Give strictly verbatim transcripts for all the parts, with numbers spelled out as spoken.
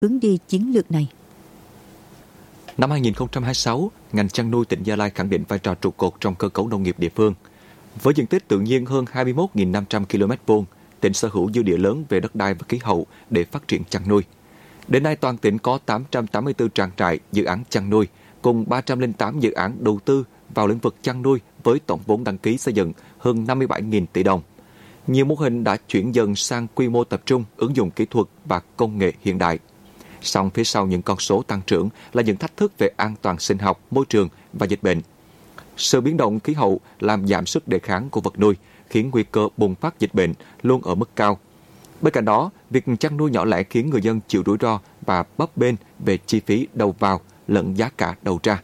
hướng đi chiến lược này. Năm hai không hai sáu, ngành chăn nuôi tỉnh Gia Lai khẳng định vai trò trụ cột trong cơ cấu nông nghiệp địa phương. Với diện tích tự nhiên hơn hai mươi mốt nghìn năm trăm ki lô mét vuông, tỉnh sở hữu dư địa lớn về đất đai và khí hậu để phát triển chăn nuôi. Đến nay, toàn tỉnh có tám trăm tám mươi tư trang trại dự án chăn nuôi, cùng ba trăm lẻ tám dự án đầu tư vào lĩnh vực chăn nuôi với tổng vốn đăng ký xây dựng hơn năm mươi bảy nghìn tỷ đồng. Nhiều mô hình đã chuyển dần sang quy mô tập trung, ứng dụng kỹ thuật và công nghệ hiện đại. Song phía sau những con số tăng trưởng là những thách thức về an toàn sinh học, môi trường và dịch bệnh. Sự biến động khí hậu làm giảm sức đề kháng của vật nuôi, khiến nguy cơ bùng phát dịch bệnh luôn ở mức cao. Bên cạnh đó, việc chăn nuôi nhỏ lẻ khiến người dân chịu rủi ro và bấp bênh về chi phí đầu vào lẫn giá cả đầu ra.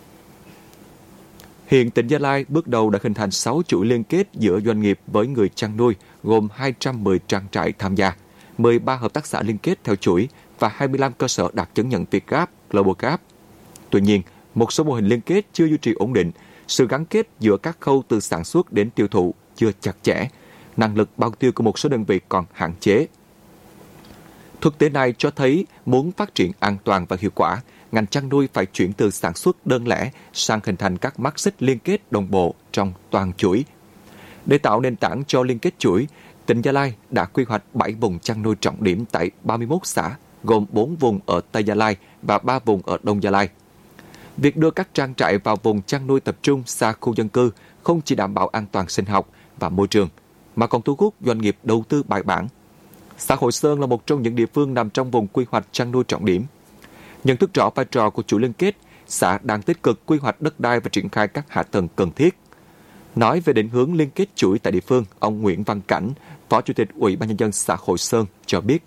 Hiện tỉnh Gia Lai bước đầu đã hình thành sáu chuỗi liên kết giữa doanh nghiệp với người chăn nuôi, gồm hai trăm mười trang trại tham gia, mười ba hợp tác xã liên kết theo chuỗi và hai mươi lăm cơ sở đạt chứng nhận Việt Gap, Global Gap. Tuy nhiên, một số mô hình liên kết chưa duy trì ổn định, sự gắn kết giữa các khâu từ sản xuất đến tiêu thụ chưa chặt chẽ, năng lực bao tiêu của một số đơn vị còn hạn chế. Thực tế này cho thấy muốn phát triển an toàn và hiệu quả, ngành chăn nuôi phải chuyển từ sản xuất đơn lẻ sang hình thành các mắt xích liên kết đồng bộ trong toàn chuỗi. Để tạo nền tảng cho liên kết chuỗi, tỉnh Gia Lai đã quy hoạch bảy vùng chăn nuôi trọng điểm tại ba mươi mốt xã, gồm bốn vùng ở Tây Gia Lai và ba vùng ở Đông Gia Lai. Việc đưa các trang trại vào vùng chăn nuôi tập trung xa khu dân cư không chỉ đảm bảo an toàn sinh học và môi trường, mà còn thu hút doanh nghiệp đầu tư bài bản. Xã Hội Sơn là một trong những địa phương nằm trong vùng quy hoạch chăn nuôi trọng điểm. Nhận thức rõ vai trò của chuỗi liên kết, xã đang tích cực quy hoạch đất đai và triển khai các hạ tầng cần thiết. Nói về định hướng liên kết chuỗi tại địa phương, ông Nguyễn Văn Cảnh, Phó Chủ tịch Ủy ban Nhân dân xã Hội Sơn cho biết.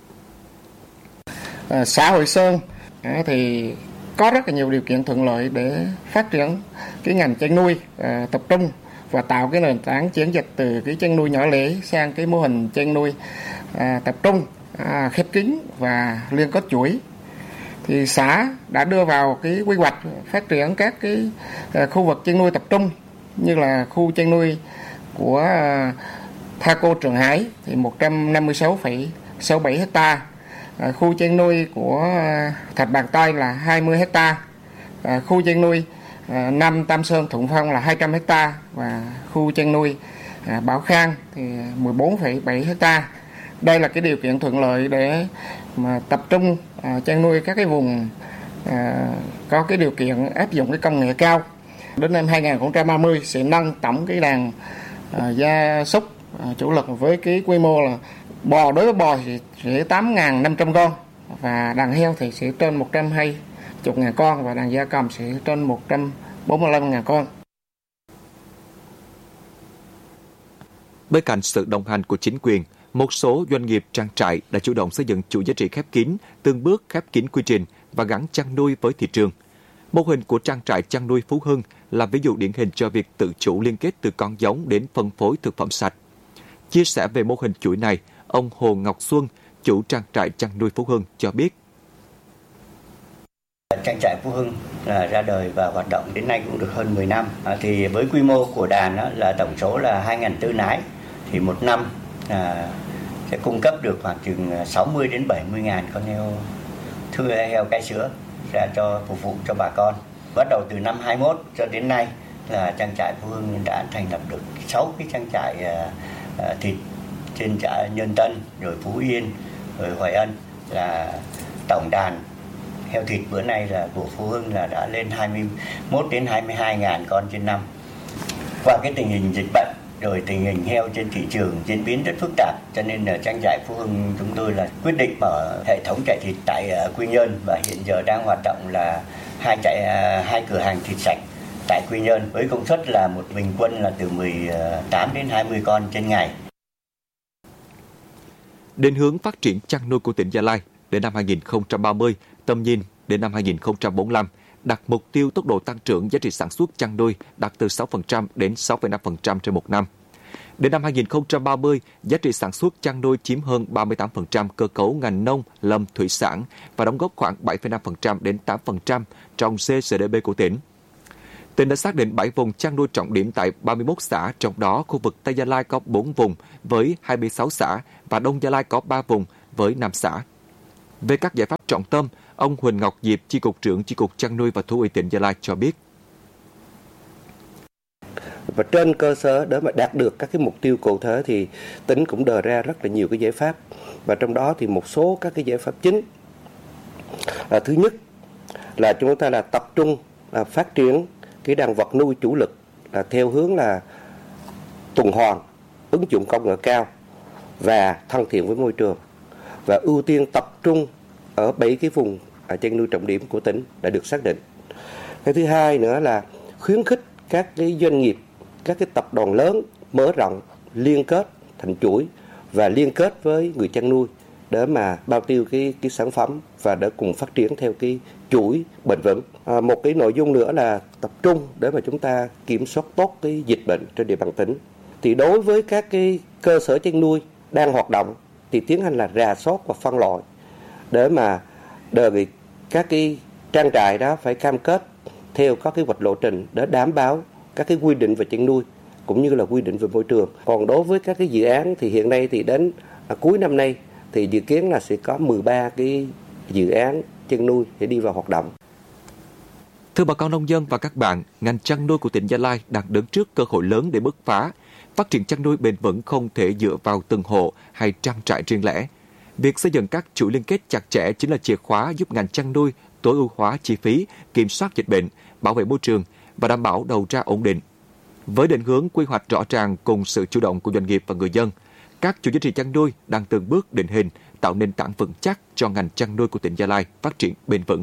À, xã Hội Sơn à, thì có rất là nhiều điều kiện thuận lợi để phát triển cái ngành chăn nuôi à, tập trung và tạo cái nền tảng chuyển dịch từ cái chăn nuôi nhỏ lẻ sang cái mô hình chăn nuôi à, tập trung, à, khép kín và liên kết chuỗi. Thì xã đã đưa vào cái quy hoạch phát triển các cái à, khu vực chăn nuôi tập trung như là khu chăn nuôi của à, Thaco Trường Hải thì một trăm năm mươi sáu phẩy sáu bảy ha, à, khu chăn nuôi của à, Thạch Bàn Tay là hai mươi ha, à, khu chăn nuôi à, Nam Tam Sơn Thuận Phong là hai trăm ha và khu chăn nuôi à, Bảo Khang thì mười bốn phẩy bảy ha. Đây là cái điều kiện thuận lợi để mà tập trung à, chăn nuôi các cái vùng à, có cái điều kiện áp dụng cái công nghệ cao. Đến năm hai không ba mươi sẽ nâng tổng cái đàn à, gia súc à, chủ lực với cái quy mô là bò, đối với bò thì sẽ tám nghìn năm trăm con và đàn heo thì sẽ trên một trăm hai mươi nghìn con và đàn gia cầm sẽ trên một trăm bốn mươi lăm nghìn con. Bên cạnh sự đồng hành của chính quyền, một số doanh nghiệp trang trại đã chủ động xây dựng chuỗi giá trị khép kín, từng bước khép kín quy trình và gắn chăn nuôi với thị trường. Mô hình của trang trại chăn nuôi Phú Hưng là ví dụ điển hình cho việc tự chủ liên kết từ con giống đến phân phối thực phẩm sạch. Chia sẻ về mô hình chuỗi này, ông Hồ Ngọc Xuân, chủ trang trại chăn nuôi Phú Hưng cho biết. Trang trại Phú Hưng là ra đời và hoạt động đến nay cũng được hơn mười năm. À, thì với quy mô của đàn đó, là tổng số là hai nghìn tư nái, thì một năm à, sẽ cung cấp được khoảng chừng sáu mươi đến bảy mươi nghìn con heo thưa heo cái sữa ra cho phục vụ cho bà con. Bắt đầu từ năm hai mươi mốt cho đến nay là trang trại Phú Hưng đã thành lập được sáu cái trang trại à, à, thịt trên trại Nhân Tân, rồi Phú Yên, rồi Hoài Ân, là tổng đàn heo thịt bữa nay là của Phú Hưng là đã lên hai mươi mốt đến hai mươi hai nghìn con trên năm. Qua cái tình hình dịch bệnh rồi tình hình heo trên thị trường diễn biến rất phức tạp, cho nên là trang trại Phú Hưng chúng tôi là quyết định mở hệ thống trại thịt tại Quy Nhơn và hiện giờ đang hoạt động là hai trại hai cửa hàng thịt sạch tại Quy Nhơn với công suất là một bình quân là từ mười tám đến hai mươi con trên ngày. Định hướng phát triển chăn nuôi của tỉnh Gia Lai đến năm hai không ba mươi, tầm nhìn đến năm hai không bốn lăm, đặt mục tiêu tốc độ tăng trưởng giá trị sản xuất chăn nuôi đạt từ sáu phần trăm đến sáu phẩy năm phần trăm trên một năm. Đến năm hai không ba mươi, giá trị sản xuất chăn nuôi chiếm hơn ba mươi tám phần trăm cơ cấu ngành nông, lâm, thủy sản và đóng góp khoảng bảy phẩy năm phần trăm đến tám phần trăm trong xê xê đê pê của tỉnh. Tỉnh đã xác định bảy vùng chăn nuôi trọng điểm tại ba mươi mốt xã, trong đó khu vực Tây Gia Lai có bốn vùng với hai mươi sáu xã và Đông Gia Lai có ba vùng với năm xã. Về các giải pháp trọng tâm, ông Huỳnh Ngọc Diệp, Chi cục trưởng Chi cục Chăn nuôi và Thú y tỉnh Gia Lai cho biết. Và trên cơ sở để mà đạt được các cái mục tiêu cụ thể thì tỉnh cũng đề ra rất là nhiều cái giải pháp, và trong đó thì một số các cái giải pháp chính là thứ nhất là chúng ta là tập trung là phát triển cái đàn vật nuôi chủ lực là theo hướng là tuần hoàn, ứng dụng công nghệ cao và thân thiện với môi trường, và ưu tiên tập trung ở bảy cái vùng chăn nuôi trọng điểm của tỉnh đã được xác định. Cái thứ hai nữa là khuyến khích các cái doanh nghiệp, các cái tập đoàn lớn mở rộng, liên kết thành chuỗi và liên kết với người chăn nuôi để mà bao tiêu cái cái sản phẩm và để cùng phát triển theo cái chuỗi bền vững. À, một cái nội dung nữa là tập trung để mà chúng ta kiểm soát tốt cái dịch bệnh trên địa bàn tỉnh. Thì đối với các cái cơ sở chăn nuôi đang hoạt động thì tiến hành là rà soát và phân loại để mà đề nghị các cái trang trại đó phải cam kết theo các cái hoạch lộ trình để đảm bảo các cái quy định về chăn nuôi cũng như là quy định về môi trường. Còn đối với các cái dự án thì hiện nay thì đến à, cuối năm nay thì dự kiến là sẽ có mười ba cái dự án chăn nuôi để đi vào hoạt động. Thưa bà con nông dân và các bạn, ngành chăn nuôi của tỉnh Gia Lai đang đứng trước cơ hội lớn để bứt phá. Phát triển chăn nuôi bền vững không thể dựa vào từng hộ hay trang trại riêng lẻ. Việc xây dựng các chuỗi liên kết chặt chẽ chính là chìa khóa giúp ngành chăn nuôi tối ưu hóa chi phí, kiểm soát dịch bệnh, bảo vệ môi trường và đảm bảo đầu ra ổn định. Với định hướng quy hoạch rõ ràng cùng sự chủ động của doanh nghiệp và người dân, các chuỗi giá trị chăn nuôi đang từng bước định hình, tạo nền tảng vững chắc cho ngành chăn nuôi của tỉnh Gia Lai phát triển bền vững.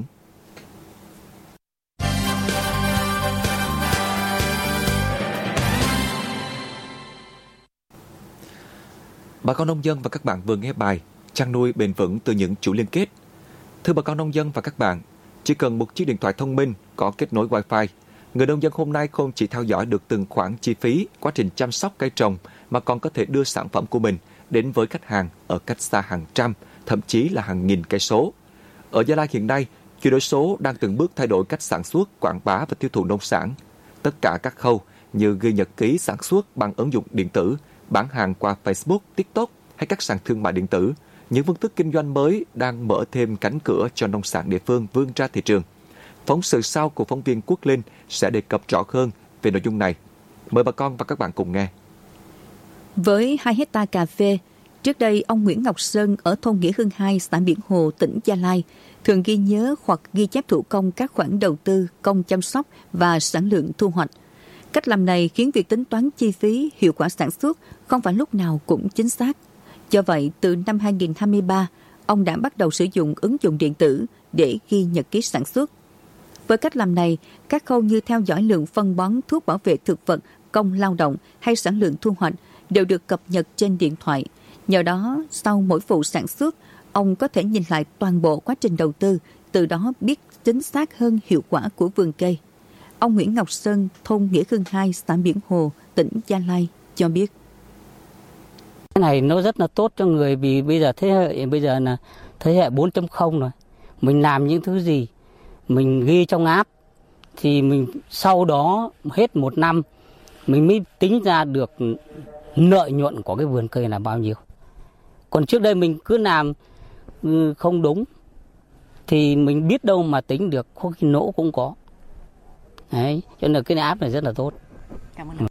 Bà con nông dân và các bạn vừa nghe bài Chăn nuôi bền vững từ những chuỗi liên kết. Thưa bà con nông dân và các bạn, chỉ cần một chiếc điện thoại thông minh có kết nối Wi-Fi, người nông dân hôm nay không chỉ theo dõi được từng khoản chi phí, quá trình chăm sóc cây trồng, mà còn có thể đưa sản phẩm của mình đến với khách hàng ở cách xa hàng trăm, thậm chí là hàng nghìn cây số. Ở Gia Lai hiện nay, chuyển đổi số đang từng bước thay đổi cách sản xuất, quảng bá và tiêu thụ nông sản. Tất cả các khâu như ghi nhật ký sản xuất bằng ứng dụng điện tử, bán hàng qua Facebook, TikTok hay các sàn thương mại điện tử, những phương thức kinh doanh mới đang mở thêm cánh cửa cho nông sản địa phương vươn ra thị trường. Phóng sự sau của phóng viên Quốc Linh sẽ đề cập rõ hơn về nội dung này. Mời bà con và các bạn cùng nghe. Với hai hecta cà phê, trước đây ông Nguyễn Ngọc Sơn ở thôn Nghĩa Hưng hai, xã Biển Hồ, tỉnh Gia Lai thường ghi nhớ hoặc ghi chép thủ công các khoản đầu tư, công chăm sóc và sản lượng thu hoạch. Cách làm này khiến việc tính toán chi phí, hiệu quả sản xuất không phải lúc nào cũng chính xác. Do vậy, từ năm hai không hai ba, ông đã bắt đầu sử dụng ứng dụng điện tử để ghi nhật ký sản xuất. Với cách làm này, các khâu như theo dõi lượng phân bón, thuốc bảo vệ thực vật, công lao động hay sản lượng thu hoạch đều được cập nhật trên điện thoại. Nhờ đó, sau mỗi vụ sản xuất, ông có thể nhìn lại toàn bộ quá trình đầu tư, từ đó biết chính xác hơn hiệu quả của vườn cây. Ông Nguyễn Ngọc Sơn, thôn Nghĩa Hưng hai, xã Biển Hồ, tỉnh Gia Lai cho biết. Cái này nó rất là tốt cho người, vì bây giờ thế hệ bây giờ là thế hệ bốn chấm không rồi. Mình làm những thứ gì mình ghi trong app thì mình sau đó hết một năm mình mới tính ra được lợi nhuận của cái vườn cây là bao nhiêu. Còn trước đây mình cứ làm không đúng thì mình biết đâu mà tính được, có khi nỗ cũng có. Đấy, cho nên cái app này rất là tốt. Cảm ơn.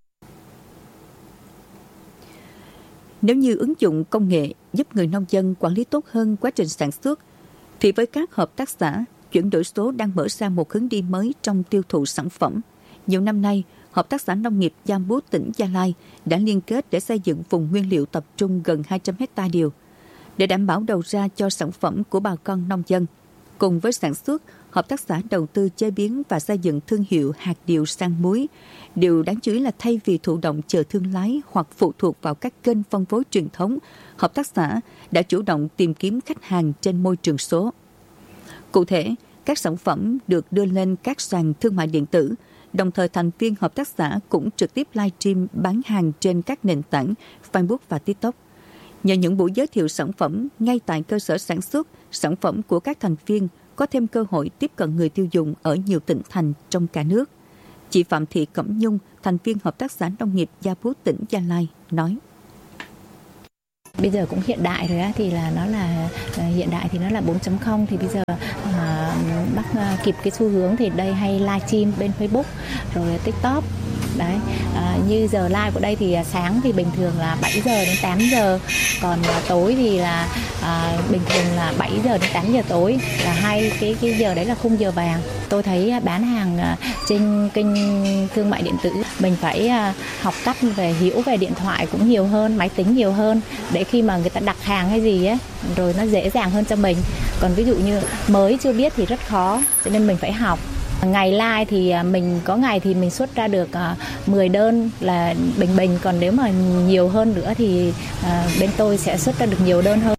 Nếu như ứng dụng công nghệ giúp người nông dân quản lý tốt hơn quá trình sản xuất, thì với các hợp tác xã, chuyển đổi số đang mở ra một hướng đi mới trong tiêu thụ sản phẩm. Nhiều năm nay, Hợp tác xã Nông nghiệp Giang Bút, tỉnh Gia Lai đã liên kết để xây dựng vùng nguyên liệu tập trung gần hai trăm héc ta điều để đảm bảo đầu ra cho sản phẩm của bà con nông dân. Cùng với sản xuất, hợp tác xã đầu tư chế biến và xây dựng thương hiệu hạt điều sang muối. Điều đáng chú ý là thay vì thụ động chờ thương lái hoặc phụ thuộc vào các kênh phân phối truyền thống, hợp tác xã đã chủ động tìm kiếm khách hàng trên môi trường số. Cụ thể, các sản phẩm được đưa lên các sàn thương mại điện tử, đồng thời thành viên hợp tác xã cũng trực tiếp livestream bán hàng trên các nền tảng Facebook và TikTok. Nhờ những buổi giới thiệu sản phẩm ngay tại cơ sở sản xuất, sản phẩm của các thành viên có thêm cơ hội tiếp cận người tiêu dùng ở nhiều tỉnh thành trong cả nước. Chị Phạm Thị Cẩm Nhung, thành viên Hợp tác xã Nông nghiệp Gia Bút, tỉnh Gia Lai, nói. Bây giờ cũng hiện đại rồi á, thì là nó là hiện đại thì nó là bốn chấm không, thì bây giờ à, bắt kịp cái xu hướng thì đây hay livestream bên Facebook rồi TikTok. Đấy, à, như giờ live của đây thì sáng thì bình thường là bảy giờ đến tám giờ, còn tối thì là à, bình thường là bảy giờ đến tám giờ tối, là hai cái cái giờ đấy là khung giờ vàng. Tôi thấy bán hàng trên kênh thương mại điện tử mình phải học cách về hiểu về điện thoại cũng nhiều hơn, máy tính nhiều hơn, để khi mà người ta đặt hàng hay gì ấy rồi nó dễ dàng hơn cho mình. Còn ví dụ như mới chưa biết thì rất khó, cho nên mình phải học. Ngày live thì mình có ngày thì mình xuất ra được mười đơn là bình bình, còn nếu mà nhiều hơn nữa thì bên tôi sẽ xuất ra được nhiều đơn hơn.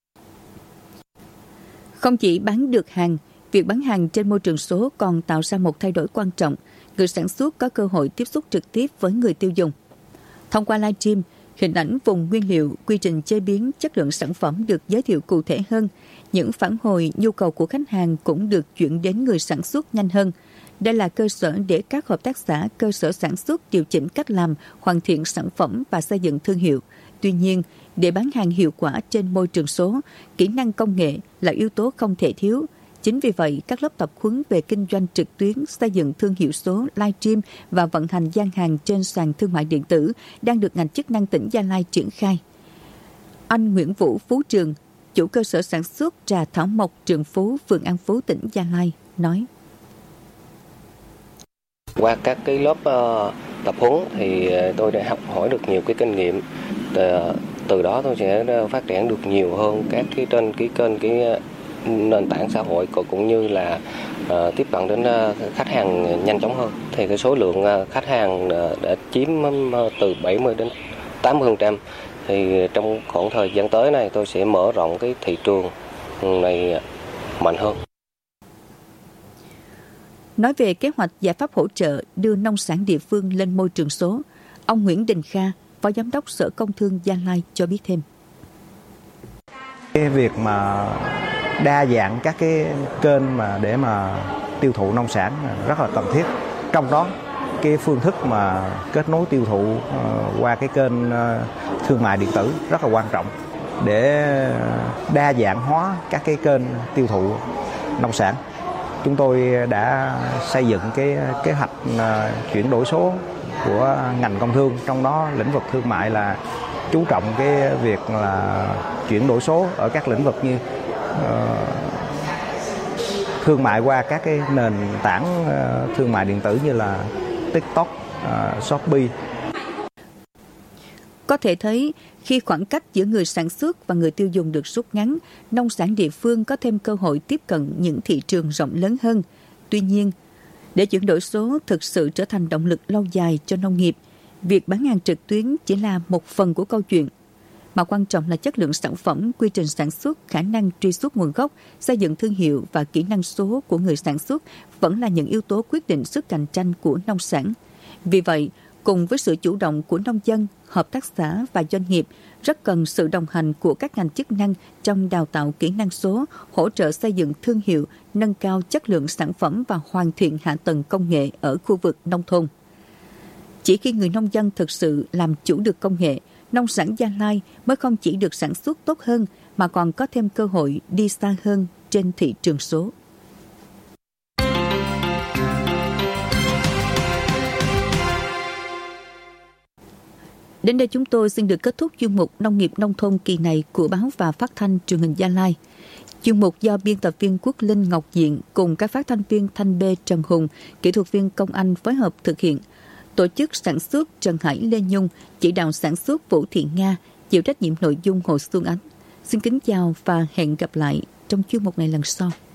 Không chỉ bán được hàng, việc bán hàng trên môi trường số còn tạo ra một thay đổi quan trọng. Người sản xuất có cơ hội tiếp xúc trực tiếp với người tiêu dùng. Thông qua livestream, hình ảnh vùng nguyên liệu, quy trình chế biến, chất lượng sản phẩm được giới thiệu cụ thể hơn. Những phản hồi, nhu cầu của khách hàng cũng được chuyển đến người sản xuất nhanh hơn. Đây là cơ sở để các hợp tác xã, cơ sở sản xuất điều chỉnh cách làm, hoàn thiện sản phẩm và xây dựng thương hiệu. Tuy nhiên, để bán hàng hiệu quả trên môi trường số, kỹ năng công nghệ là yếu tố không thể thiếu. Chính vì vậy, các lớp tập huấn về kinh doanh trực tuyến, xây dựng thương hiệu số, livestream và vận hành gian hàng trên sàn thương mại điện tử đang được ngành chức năng tỉnh Gia Lai triển khai. Anh Nguyễn Vũ Phú Trường, chủ cơ sở sản xuất trà thảo mộc Trường Phú, phường An Phú, tỉnh Gia Lai, nói. Qua các cái lớp uh, tập huấn thì tôi đã học hỏi được nhiều cái kinh nghiệm. Từ, từ đó tôi sẽ phát triển được nhiều hơn các cái trên cái kênh cái nền tảng xã hội, cũng như là uh, tiếp cận đến uh, khách hàng nhanh chóng hơn. Thì cái số lượng uh, khách hàng uh, đã chiếm uh, từ bảy mươi đến tám mươi phần trăm. Thì trong khoảng thời gian tới này tôi sẽ mở rộng cái thị trường này mạnh hơn. Nói về kế hoạch giải pháp hỗ trợ đưa nông sản địa phương lên môi trường số, ông Nguyễn Đình Kha, Phó Giám đốc Sở Công Thương Gia Lai cho biết thêm. Cái việc mà đa dạng các cái kênh mà để mà tiêu thụ nông sản rất là cần thiết. Trong đó cái phương thức mà kết nối tiêu thụ uh, qua cái kênh uh, thương mại điện tử rất là quan trọng để đa dạng hóa các cái kênh tiêu thụ nông sản. Chúng tôi đã xây dựng cái kế hoạch uh, chuyển đổi số của ngành công thương, trong đó lĩnh vực thương mại là chú trọng cái việc là chuyển đổi số ở các lĩnh vực như uh, thương mại qua các cái nền tảng uh, thương mại điện tử như là TikTok, uh, Shopee. Có thể thấy, khi khoảng cách giữa người sản xuất và người tiêu dùng được rút ngắn, nông sản địa phương có thêm cơ hội tiếp cận những thị trường rộng lớn hơn. Tuy nhiên, để chuyển đổi số thực sự trở thành động lực lâu dài cho nông nghiệp, việc bán hàng trực tuyến chỉ là một phần của câu chuyện. Mà quan trọng là chất lượng sản phẩm, quy trình sản xuất, khả năng truy xuất nguồn gốc, xây dựng thương hiệu và kỹ năng số của người sản xuất vẫn là những yếu tố quyết định sức cạnh tranh của nông sản. Vì vậy, cùng với sự chủ động của nông dân, hợp tác xã và doanh nghiệp, rất cần sự đồng hành của các ngành chức năng trong đào tạo kỹ năng số, hỗ trợ xây dựng thương hiệu, nâng cao chất lượng sản phẩm và hoàn thiện hạ tầng công nghệ ở khu vực nông thôn. Chỉ khi người nông dân thực sự làm chủ được công nghệ, nông sản Gia Lai mới không chỉ được sản xuất tốt hơn mà còn có thêm cơ hội đi xa hơn trên thị trường số. Đến đây chúng tôi xin được kết thúc chuyên mục Nông nghiệp nông thôn kỳ này của Báo và Phát thanh Truyền hình Gia Lai. Chuyên mục do biên tập viên Quốc Linh Ngọc Diện cùng các phát thanh viên Thanh Bê Trần Hùng, kỹ thuật viên Công Anh phối hợp thực hiện. Tổ chức sản xuất Trần Hải Lê Nhung, chỉ đạo sản xuất Vũ Thị Nga, chịu trách nhiệm nội dung Hồ Xuân Ánh. Xin kính chào và hẹn gặp lại trong chuyên mục này lần sau.